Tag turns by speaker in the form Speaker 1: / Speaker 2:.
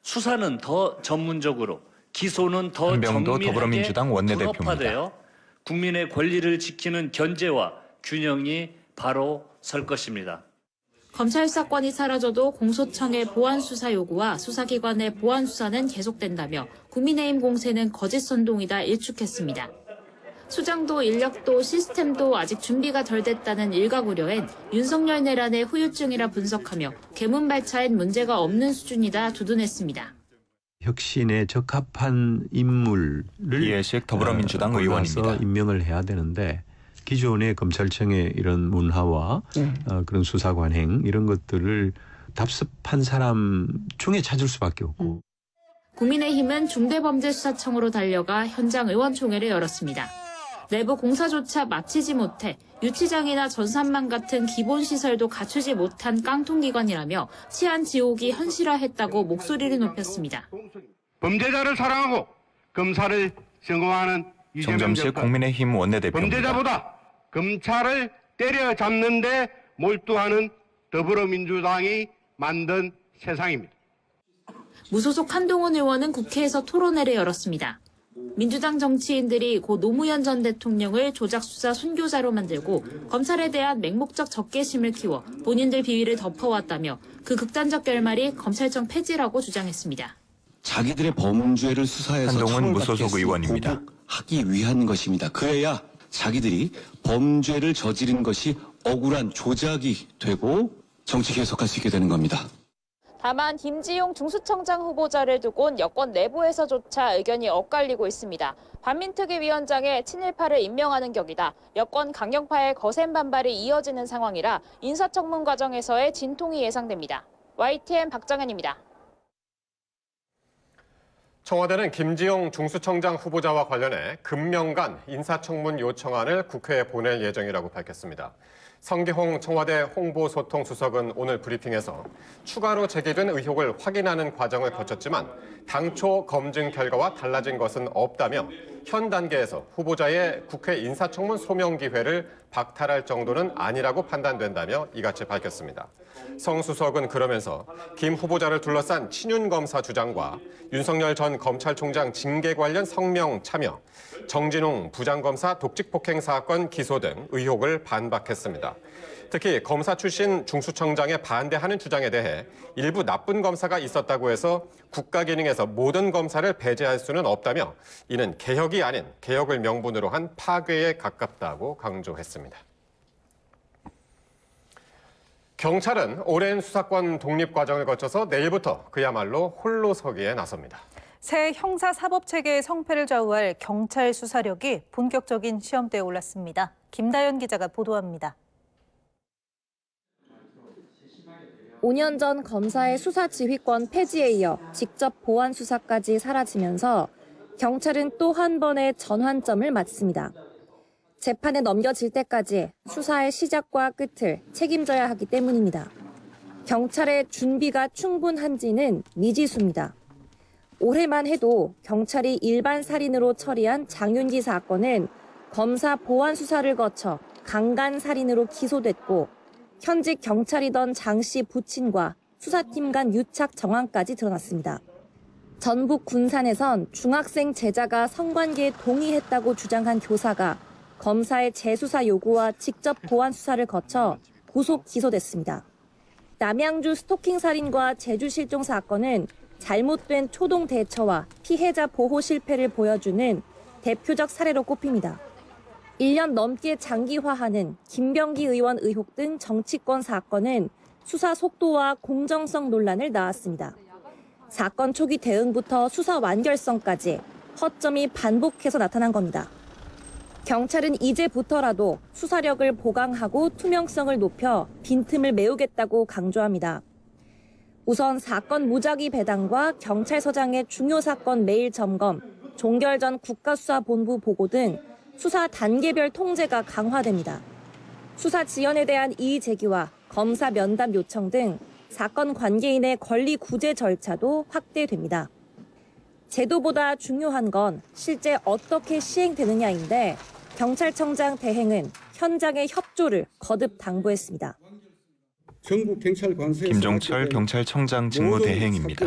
Speaker 1: 수사는 더 전문적으로, 기소는 더
Speaker 2: 한병도
Speaker 1: 정밀하게
Speaker 2: 더불어민주당 원내대표입니다.
Speaker 1: 통합화되어 국민의 권리를 지키는 견제와 균형이 바로 설 것입니다.
Speaker 3: 검찰 수사권이 사라져도 공소청의 보완 수사 요구와 수사기관의 보완 수사는 계속된다며 국민의힘 공세는 거짓 선동이다 일축했습니다. 수장도 인력도 시스템도 아직 준비가 덜 됐다는 일각 우려엔 윤석열 내란의 후유증이라 분석하며 개문발차엔 문제가 없는 수준이다 두둔했습니다.
Speaker 4: 혁신에 적합한 인물을
Speaker 2: 이해식 더불어민주당 의원입니다.
Speaker 4: 임명을 해야 되는데 기존의 검찰청의 이런 문화와 그런 수사 관행 이런 것들을 답습한 사람 중에 찾을 수밖에 없고.
Speaker 3: 국민의힘은 중대범죄수사청으로 달려가 현장 의원총회를 열었습니다. 내부 공사조차 마치지 못해 유치장이나 전산망 같은 기본시설도 갖추지 못한 깡통기관이라며 치안 지옥이 현실화했다고 목소리를 높였습니다.
Speaker 5: 범죄자를 사랑하고 검사를 성공하는 이재명
Speaker 2: 정점식
Speaker 5: 정권.
Speaker 2: 국민의힘 원내대표입니다.
Speaker 5: 범죄자보다 검찰을 때려잡는 데 몰두하는 더불어민주당이 만든 세상입니다.
Speaker 3: 무소속 한동훈 의원은 국회에서 토론회를 열었습니다. 민주당 정치인들이 고 노무현 전 대통령을 조작수사 순교자로 만들고 검찰에 대한 맹목적 적개심을 키워 본인들 비위를 덮어왔다며 그 극단적 결말이 검찰청 폐지라고 주장했습니다.
Speaker 6: 자기들의 범죄를 수사해서
Speaker 2: 한동훈 무소속 의원입니다.
Speaker 6: 하기 위한 것입니다. 그래야 자기들이 범죄를 저지른 것이 억울한 조작이 되고 정치 계속할 수 있게 되는 겁니다.
Speaker 3: 다만 김지용 중수청장 후보자를 두곤 여권 내부에서조차 의견이 엇갈리고 있습니다. 반민특위 위원장에 친일파를 임명하는 격이다. 여권 강경파의 거센 반발이 이어지는 상황이라 인사청문 과정에서의 진통이 예상됩니다. YTN 박정현입니다.
Speaker 7: 청와대는 김지용 중수청장 후보자와 관련해 금명간 인사청문 요청안을 국회에 보낼 예정이라고 밝혔습니다. 성기홍 청와대 홍보소통수석은 오늘 브리핑에서 추가로 제기된 의혹을 확인하는 과정을 거쳤지만 당초 검증 결과와 달라진 것은 없다며 현 단계에서 후보자의 국회 인사청문 소명 기회를 박탈할 정도는 아니라고 판단된다며 이같이 밝혔습니다. 성 수석은 그러면서 김 후보자를 둘러싼 친윤 검사 주장과 윤석열 전 검찰총장 징계 관련 성명 참여, 정진웅 부장검사 독직폭행 사건 기소 등 의혹을 반박했습니다. 특히 검사 출신 중수청장에 반대하는 주장에 대해 일부 나쁜 검사가 있었다고 해서 국가기능에서 모든 검사를 배제할 수는 없다며 이는 개혁이 아닌 개혁을 명분으로 한 파괴에 가깝다고 강조했습니다. 경찰은 오랜 수사권 독립 과정을 거쳐서 내일부터 그야말로 홀로서기에 나섭니다.
Speaker 8: 새 형사사법체계의 성패를 좌우할 경찰 수사력이 본격적인 시험대에 올랐습니다. 김다연 기자가 보도합니다.
Speaker 9: 5년 전 검사의 수사 지휘권 폐지에 이어 직접 보완 수사까지 사라지면서 경찰은 또 한 번의 전환점을 맞습니다. 재판에 넘겨질 때까지 수사의 시작과 끝을 책임져야 하기 때문입니다. 경찰의 준비가 충분한지는 미지수입니다. 올해만 해도 경찰이 일반 살인으로 처리한 장윤기 사건은 검사 보완 수사를 거쳐 강간 살인으로 기소됐고 현직 경찰이던 장 씨 부친과 수사팀 간 유착 정황까지 드러났습니다. 전북 군산에선 중학생 제자가 성관계에 동의했다고 주장한 교사가 검사의 재수사 요구와 직접 보완 수사를 거쳐 구속 기소됐습니다. 남양주 스토킹 살인과 제주 실종 사건은 잘못된 초동 대처와 피해자 보호 실패를 보여주는 대표적 사례로 꼽힙니다. 1년 넘게 장기화하는 김병기 의원 의혹 등 정치권 사건은 수사 속도와 공정성 논란을 낳았습니다. 사건 초기 대응부터 수사 완결성까지 허점이 반복해서 나타난 겁니다. 경찰은 이제부터라도 수사력을 보강하고 투명성을 높여 빈틈을 메우겠다고 강조합니다. 우선 사건 무작위 배당과 경찰서장의 중요 사건 매일 점검, 종결 전 국가수사본부 보고 등 수사 단계별 통제가 강화됩니다. 수사 지연에 대한 이의 제기와 검사 면담 요청 등 사건 관계인의 권리 구제 절차도 확대됩니다. 제도보다 중요한 건 실제 어떻게 시행되느냐인데 경찰청장 대행은 현장의 협조를 거듭 당부했습니다.
Speaker 2: 김종철 경찰청장 직무대행입니다.